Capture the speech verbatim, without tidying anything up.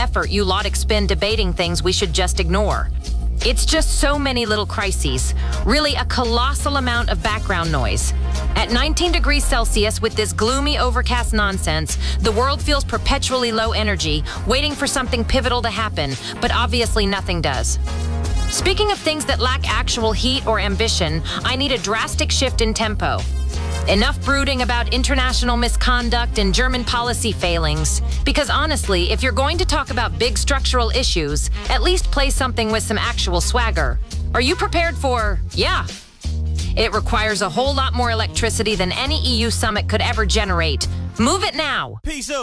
effort you lot expend debating things we should just ignore. It's just so many little crises, really a colossal amount of background noise. At nineteen degrees Celsius, with this gloomy, overcast nonsense, the world feels perpetually low energy, waiting for something pivotal to happen, but obviously nothing does. Speaking of things that lack actual heat or ambition, I need a drastic shift in tempo. Enough brooding about international misconduct and German policy failings. Because honestly, if you're going to talk about big structural issues, at least play something with some actual swagger. Are you prepared for, yeah? It requires a whole lot more electricity than any E U summit could ever generate. Move it now! Peace out.